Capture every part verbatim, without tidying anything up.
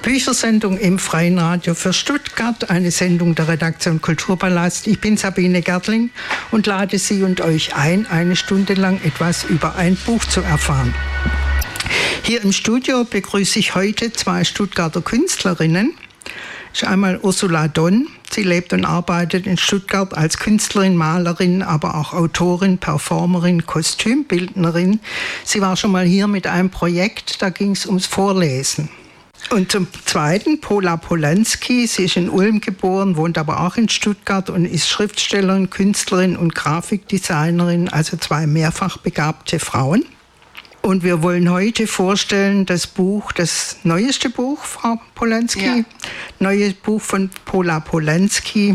Büchersendung im Freien Radio für Stuttgart, eine Sendung der Redaktion Kulturpalast. Ich bin Sabine Gertling und lade Sie und euch ein, eine Stunde lang etwas über ein Buch zu erfahren. Hier im Studio begrüße ich heute zwei Stuttgarter Künstlerinnen. Das ist einmal Ursula Donn. Sie lebt und arbeitet in Stuttgart als Künstlerin, Malerin, aber auch Autorin, Performerin, Kostümbildnerin. Sie war schon mal hier mit einem Projekt, da ging es ums Vorlesen. Und zum Zweiten Pola Polanski. Sie ist in Ulm geboren, wohnt aber auch in Stuttgart und ist Schriftstellerin, Künstlerin und Grafikdesignerin, also zwei mehrfach begabte Frauen. Und wir wollen heute vorstellen das Buch, das neueste Buch, Frau Polanski, ja. Neues Buch von Pola Polanski.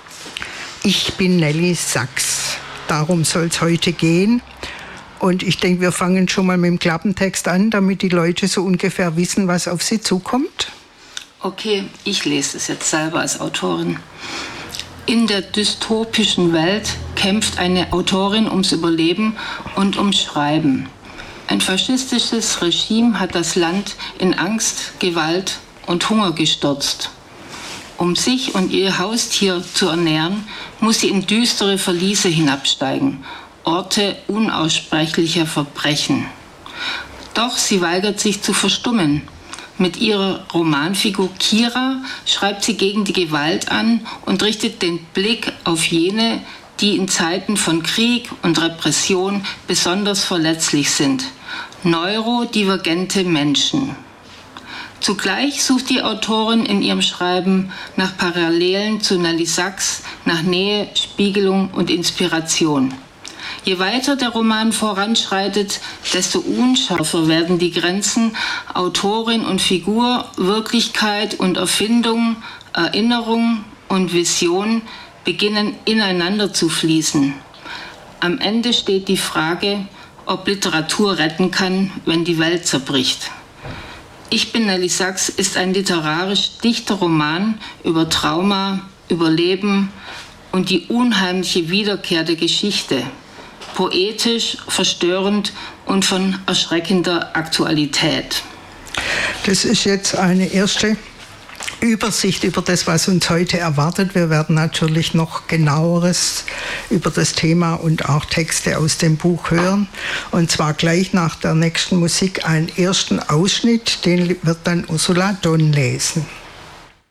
Ich bin Nelly Sachs. Darum soll es heute gehen. Und ich denke, wir fangen schon mal mit dem Klappentext an, damit die Leute so ungefähr wissen, was auf sie zukommt. Okay, ich lese es jetzt selber als Autorin. In der dystopischen Welt kämpft eine Autorin ums Überleben und ums Schreiben. Ein faschistisches Regime hat das Land in Angst, Gewalt und Hunger gestürzt. Um sich und ihr Haustier zu ernähren, muss sie in düstere Verliese hinabsteigen. Orte unaussprechlicher Verbrechen. Doch sie weigert sich zu verstummen. Mit ihrer Romanfigur Kira schreibt sie gegen die Gewalt an und richtet den Blick auf jene, die in Zeiten von Krieg und Repression besonders verletzlich sind. Neurodivergente Menschen. Zugleich sucht die Autorin in ihrem Schreiben nach Parallelen zu Nelly Sachs, nach Nähe, Spiegelung und Inspiration. Je weiter der Roman voranschreitet, desto unscharfer werden die Grenzen Autorin und Figur, Wirklichkeit und Erfindung, Erinnerung und Vision beginnen ineinander zu fließen. Am Ende steht die Frage, ob Literatur retten kann, wenn die Welt zerbricht. Ich bin Nelly Sachs ist ein literarisch dichter Roman über Trauma, Überleben und die unheimliche Wiederkehr der Geschichte. Poetisch, verstörend und von erschreckender Aktualität. Das ist jetzt eine erste Übersicht über das, was uns heute erwartet. Wir werden natürlich noch genaueres über das Thema und auch Texte aus dem Buch hören. Und zwar gleich nach der nächsten Musik einen ersten Ausschnitt, den wird dann Ursula Donn lesen.